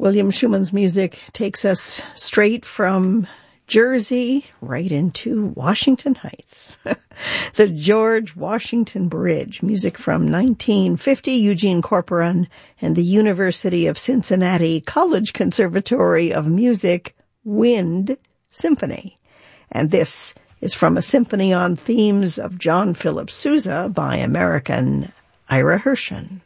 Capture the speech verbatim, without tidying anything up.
William Schumann's music takes us straight from Jersey right into Washington Heights. The George Washington Bridge, music from nineteen fifty, Eugene Corporon and the University of Cincinnati College Conservatory of Music Wind Symphony. And this is from a symphony on themes of John Philip Sousa by American Ira Hershon.